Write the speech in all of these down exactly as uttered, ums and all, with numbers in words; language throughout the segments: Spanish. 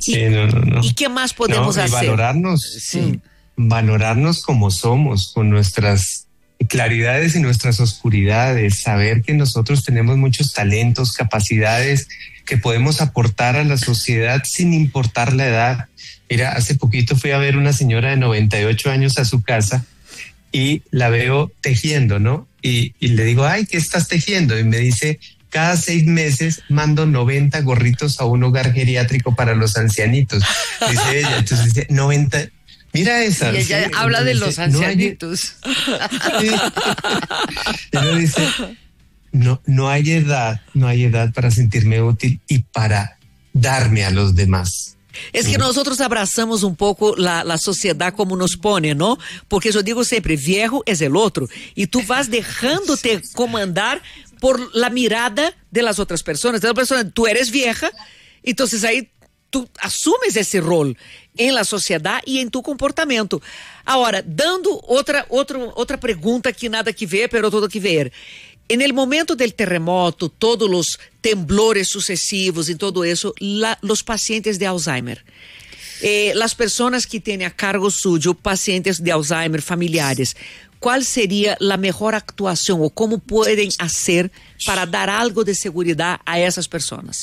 Sí, ¿Y, no, no, no. ¿Y qué más podemos no, y hacer? Valorarnos, sí. valorarnos como somos, con nuestras claridades y nuestras oscuridades, saber que nosotros tenemos muchos talentos, capacidades que podemos aportar a la sociedad sin importar la edad. Mira, hace poquito fui a ver una señora de noventa y ocho años a su casa y la veo tejiendo, ¿no? Y, y le digo, ay, ¿qué estás tejiendo? Y me dice, cada seis meses mando noventa gorritos a un hogar geriátrico para los ancianitos. Dice ella, entonces dice, noventa... Mira esa. Y ella sí, habla de los ancianitos. No hay, sí. Ella dice, no, no hay edad, no hay edad para sentirme útil y para darme a los demás. Es que nosotros abrazamos un poco la, la sociedad como nos pone, ¿no? Porque yo digo siempre, viejo es el otro. Y tú vas dejándote comandar por la mirada de las otras personas. De la persona, tú eres vieja, entonces ahí tú asumes esse rol em la sociedade e em tu comportamento. Agora, dando outra, outra, outra pergunta que nada que ver, pero tudo que ver. En el momento del terremoto, todos los temblores sucesivos y todo eso, la, los pacientes de Alzheimer, eh, las personas que tienen a cargo suyo, pacientes de Alzheimer, familiares, ¿cuál sería la mejor actuación o cómo pueden hacer para dar algo de seguridad a esas personas?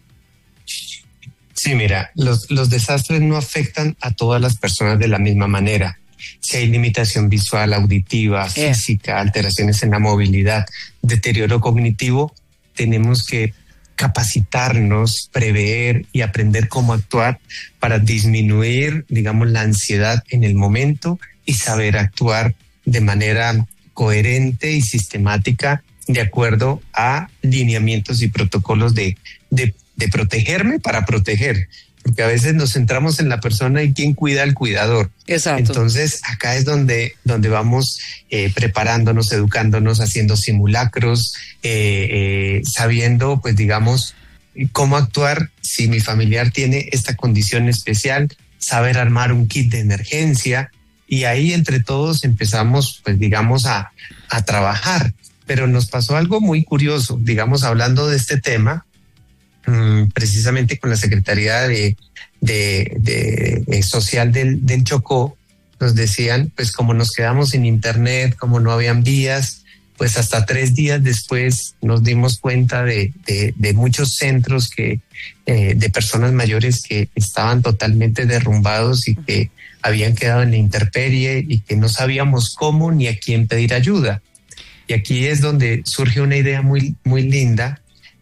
Sí, mira, los, los desastres no afectan a todas las personas de la misma manera. Si hay limitación visual, auditiva, física, eh. alteraciones en la movilidad, deterioro cognitivo, tenemos que capacitarnos, prever y aprender cómo actuar para disminuir, digamos, la ansiedad en el momento y saber actuar de manera coherente y sistemática de acuerdo a lineamientos y protocolos de, de, de protegerme para proteger. Porque a veces nos centramos en la persona y quién cuida al cuidador. Exacto. Entonces acá es donde, donde vamos eh, preparándonos, educándonos, haciendo simulacros, eh, eh, sabiendo, pues digamos, cómo actuar si mi familiar tiene esta condición especial, saber armar un kit de emergencia y ahí entre todos empezamos, pues digamos, a, a trabajar. Pero nos pasó algo muy curioso, digamos, hablando de este tema, precisamente con la Secretaría de, de, de, de Social del, del Chocó, nos decían, pues como nos quedamos sin internet, como no habían vías, pues hasta tres días después nos dimos cuenta de, de, de muchos centros que, eh, de personas mayores que estaban totalmente derrumbados y que habían quedado en la intemperie y que no sabíamos cómo ni a quién pedir ayuda. Y aquí es donde surge una idea muy, muy linda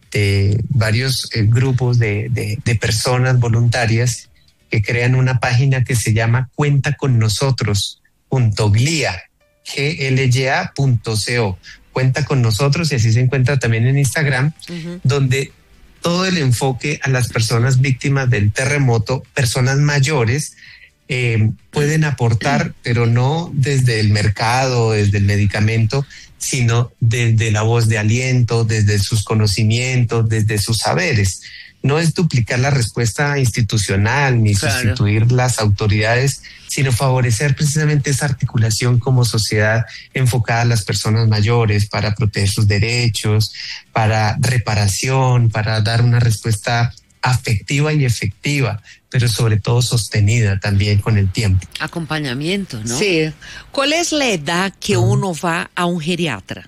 de varios eh, grupos de, de, de personas voluntarias que crean una página que se llama cuenta con nosotros punto glia, G L Y A punto co, cuenta con nosotros, y así se encuentra también en Instagram, uh-huh. donde todo el enfoque a las personas víctimas del terremoto, personas mayores, eh, pueden aportar, pero no desde el mercado, desde el medicamento, sino desde la voz de aliento, desde sus conocimientos, desde sus saberes. No es duplicar la respuesta institucional ni claro. sustituir las autoridades, sino favorecer precisamente esa articulación como sociedad enfocada a las personas mayores para proteger sus derechos, para reparación, para dar una respuesta afectiva y efectiva, pero sobre todo sostenida también con el tiempo. Acompañamiento, ¿no? Sí. ¿Cuál es la edad que uno va a un geriatra?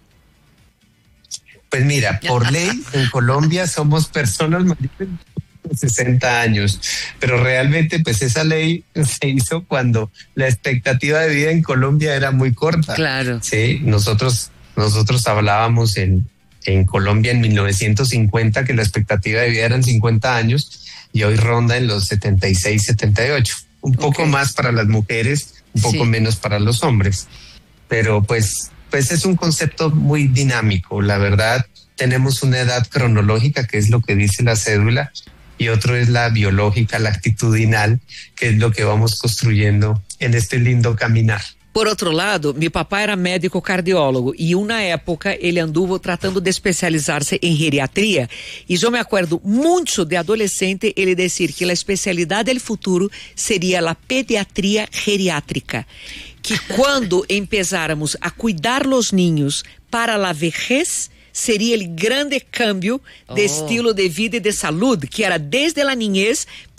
Pues mira, por ley en Colombia somos personas mayores de sesenta años, pero realmente pues esa ley se hizo cuando la expectativa de vida en Colombia era muy corta. Claro. Sí, nosotros, nosotros hablábamos en en Colombia en mil novecientos cincuenta que la expectativa de vida eran cincuenta años y hoy ronda en los setenta y seis, setenta y ocho. Un poco okay. más para las mujeres, un poco sí. menos para los hombres. Pero pues, pues es un concepto muy dinámico. La verdad, tenemos una edad cronológica, que es lo que dice la cédula, y otro es la biológica, la actitudinal, que es lo que vamos construyendo en este lindo caminar. Por outro lado, meu papai era médico cardiólogo e uma época ele anduvo tratando de especializar-se em geriatria e eu me acordo muito de adolescente ele dizer que a especialidade do futuro seria a pediatria geriátrica, que quando empezáramos a cuidar los niños para a vejez seria o grande cambio de oh. estilo de vida e de saúde, que era desde a niñez